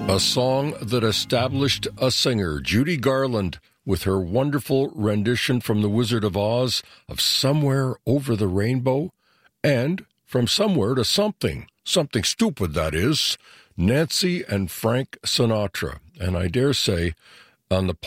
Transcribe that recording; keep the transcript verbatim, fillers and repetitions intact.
A song that established a singer, Judy Garland, with her wonderful rendition from The Wizard of Oz of Somewhere Over the Rainbow, and From Somewhere to Something, something stupid that is, Nancy and Frank Sinatra. And I dare say, on the